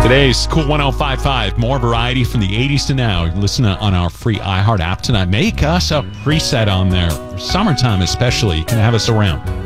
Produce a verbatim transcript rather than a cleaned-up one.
Today's Cool one oh five point five. More variety from the eighties to now. Listen on our free iHeart app tonight. Make us a preset on there. For summertime especially. You can have us around.